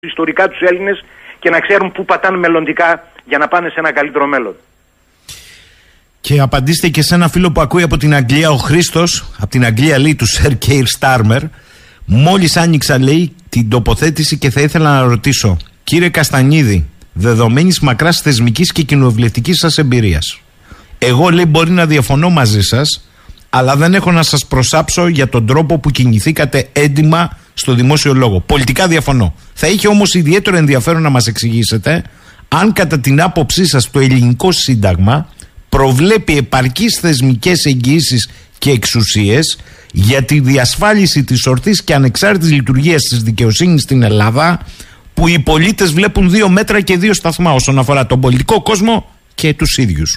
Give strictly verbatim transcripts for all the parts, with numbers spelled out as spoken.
ιστορικά τους Έλληνες και να ξέρουν πού πατάνε μελλοντικά για να πάνε σε ένα καλύτερο μέλλον. Και απαντήστε και σε ένα φίλο που ακούει από την Αγγλία, ο Χρήστος, από την Αγγλία, λέει, του Σερ Κέιρ Στάρμερ. Μόλις άνοιξα, λέει, την τοποθέτηση και θα ήθελα να ρωτήσω, κύριε Καστανίδη, δεδομένης μακράς θεσμικής και κοινοβουλευτικής σας εμπειρίας, εγώ, λέει, μπορεί να διαφωνώ μαζί σας, αλλά δεν έχω να σας προσάψω για τον τρόπο που κινηθήκατε έντιμα στο δημόσιο λόγο. Πολιτικά διαφωνώ. Θα είχε όμως ιδιαίτερο ενδιαφέρον να μας εξηγήσετε αν κατά την άποψή σας το ελληνικό σύνταγμα προβλέπει επαρκείς θεσμικές εγγυήσεις και εξουσίες για τη διασφάλιση της ορθής και ανεξάρτητης λειτουργίας της δικαιοσύνης στην Ελλάδα, που οι πολίτες βλέπουν δύο μέτρα και δύο σταθμά όσον αφορά τον πολιτικό κόσμο και τους ίδιους.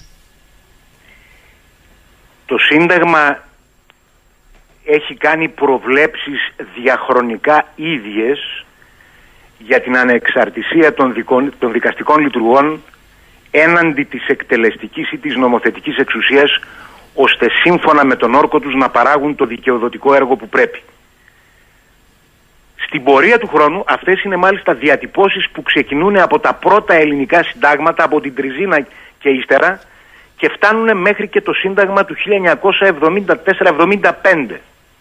Το Σύνταγμα έχει κάνει προβλέψεις διαχρονικά ίδιες για την ανεξαρτησία των, δικο, των δικαστικών λειτουργών έναντι της εκτελεστικής ή της νομοθετικής εξουσίας, ώστε σύμφωνα με τον όρκο τους να παράγουν το δικαιοδοτικό έργο που πρέπει. Στην πορεία του χρόνου αυτές είναι μάλιστα διατυπώσεις που ξεκινούν από τα πρώτα ελληνικά συντάγματα, από την Τριζίνα και ύστερα, και φτάνουν μέχρι και το Σύνταγμα του χίλια εννιακόσια εβδομήντα τέσσερα εβδομήντα πέντε.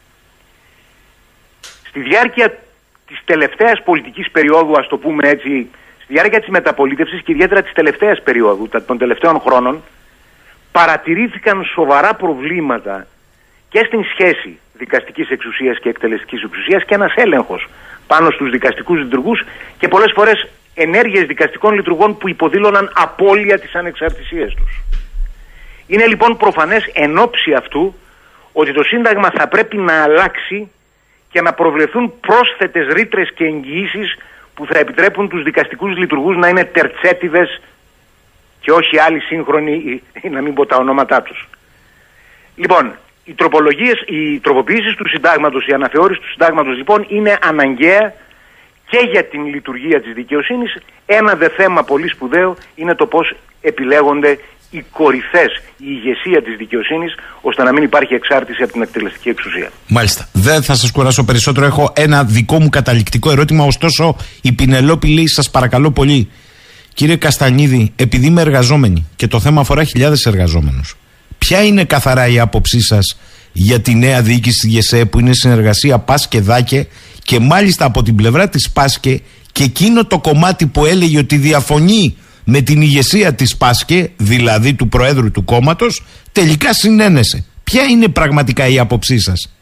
Στη διάρκεια της τελευταίας πολιτικής περίοδου, ας το πούμε έτσι, στη διάρκεια της μεταπολίτευσης και ιδιαίτερα της τελευταίας περίοδου, των τελευταίων χρόνων, παρατηρήθηκαν σοβαρά προβλήματα και στην σχέση δικαστικής εξουσίας και εκτελεστικής εξουσίας και ένας έλεγχος πάνω στους δικαστικούς λειτουργούς και πολλές φορές ενέργειες δικαστικών λειτουργών που υποδήλωναν απώλεια της ανεξαρτησίας τους. Είναι λοιπόν προφανές εν ώψη αυτού ότι το Σύνταγμα θα πρέπει να αλλάξει και να προβλεφθούν πρόσθετες ρήτρες και εγγυήσεις που θα επιτρέπουν τους δικαστικούς λειτουργούς να είναι τερτσέτιδες και όχι άλλοι σύγχρονοι, ή, ή να μην πω τα ονόματά τους. Λοιπόν, οι τροπολογίες, οι τροποποιήσεις του Συντάγματος, η αναθεώρηση του Συντάγματος λοιπόν είναι αναγκαία και για την λειτουργία της δικαιοσύνης. Ένα δε θέμα πολύ σπουδαίο είναι το πώς επιλέγονται οι κορυφές, η ηγεσία της δικαιοσύνης, ώστε να μην υπάρχει εξάρτηση από την εκτελεστική εξουσία. Μάλιστα. Δεν θα σας κουράσω περισσότερο. Έχω ένα δικό μου καταληκτικό ερώτημα. Ωστόσο, η Πινελόπη λέει, σας παρακαλώ πολύ, κύριε Καστανίδη, επειδή είμαι εργαζόμενη και το θέμα αφορά χιλιάδες εργαζόμενους, ποια είναι καθαρά η άποψή σας για τη νέα διοίκηση της ΓΕΣΕ, που είναι συνεργασία ΠΑΣΚΕ ΔΑΚΕ, και μάλιστα από την πλευρά της ΠΑΣΚΕ και εκείνο το κομμάτι που έλεγε ότι διαφωνεί με την ηγεσία της ΠΑΣΚΕ, δηλαδή του Προέδρου του κόμματος, τελικά συνένεσε. Ποια είναι πραγματικά η άποψή σας?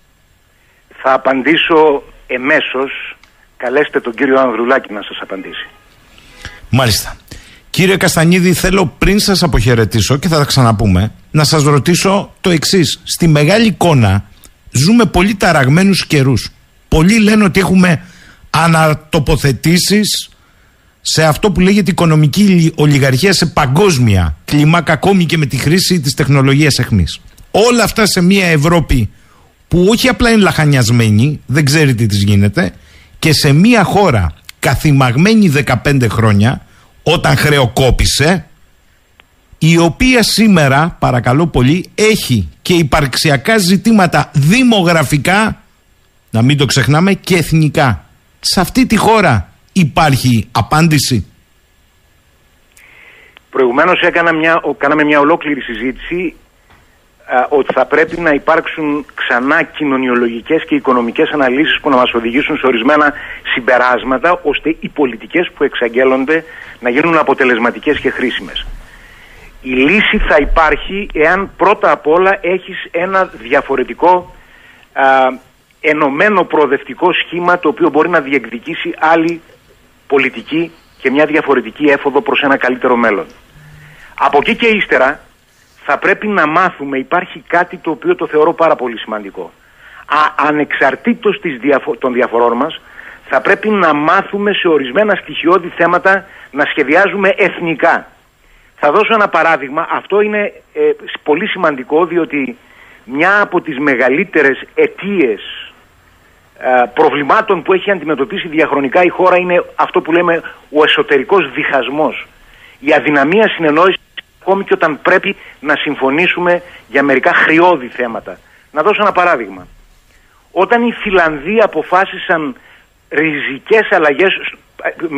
Θα απαντήσω εμέσως. Καλέστε τον κύριο Ανδρουλάκη να σας απαντήσει. Μάλιστα. Κύριε Καστανίδη, θέλω πριν σας αποχαιρετήσω και θα τα ξαναπούμε, να σας ρωτήσω το εξής. Στη μεγάλη εικόνα ζούμε πολύ ταραγμένους καιρούς. Πολλοί λένε ότι έχουμε ανατοποθετήσεις σε αυτό που λέγεται οικονομική ολιγαρχία σε παγκόσμια κλίμακα, ακόμη και με τη χρήση της τεχνολογίας εχμής. Όλα αυτά σε μια Ευρώπη που όχι απλά είναι λαχανιασμένη, δεν ξέρει τι της γίνεται, και σε μια χώρα καθημαγμένη δεκαπέντε χρόνια, όταν χρεοκόπησε, η οποία σήμερα, παρακαλώ πολύ, έχει και υπαρξιακά ζητήματα δημογραφικά, να μην το ξεχνάμε, και εθνικά. Σε αυτή τη χώρα υπάρχει απάντηση? Προηγουμένως έκανα μια, κάναμε μια ολόκληρη συζήτηση α, ότι θα πρέπει να υπάρξουν ξανά κοινωνιολογικές και οικονομικές αναλύσεις που να μας οδηγήσουν σε ορισμένα συμπεράσματα, ώστε οι πολιτικές που εξαγγέλλονται να γίνουν αποτελεσματικές και χρήσιμες. Η λύση θα υπάρχει εάν πρώτα απ' όλα έχεις ένα διαφορετικό α, ενωμένο προοδευτικό σχήμα, το οποίο μπορεί να διεκδικήσει άλλη πολιτική και μια διαφορετική έφοδο προς ένα καλύτερο μέλλον. Από εκεί και ύστερα θα πρέπει να μάθουμε, υπάρχει κάτι το οποίο το θεωρώ πάρα πολύ σημαντικό. Α, ανεξαρτήτως της διαφο- των διαφορών μας, θα πρέπει να μάθουμε σε ορισμένα στοιχειώδη θέματα να σχεδιάζουμε εθνικά. Θα δώσω ένα παράδειγμα. Αυτό είναι ε, πολύ σημαντικό, διότι μια από τις μεγαλύτερες αιτίες προβλημάτων που έχει αντιμετωπίσει διαχρονικά η χώρα είναι αυτό που λέμε ο εσωτερικός διχασμός. Η αδυναμία συνεννόησης, ακόμη και όταν πρέπει να συμφωνήσουμε για μερικά χρειώδη θέματα. Να δώσω ένα παράδειγμα. Όταν οι Φιλανδοί αποφάσισαν ριζικές αλλαγές